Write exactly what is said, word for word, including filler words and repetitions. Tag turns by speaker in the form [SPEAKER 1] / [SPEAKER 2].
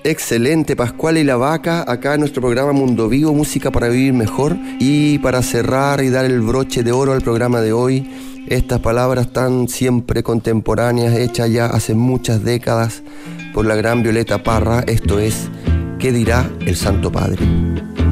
[SPEAKER 1] Excelente, Pascual y la Vaca, acá en nuestro programa Mundo Vivo, música para vivir mejor. Y para cerrar y dar el broche de oro al programa de hoy, estas palabras tan siempre contemporáneas, hechas ya hace muchas décadas por la gran Violeta Parra, esto es: ¿qué dirá el Santo Padre?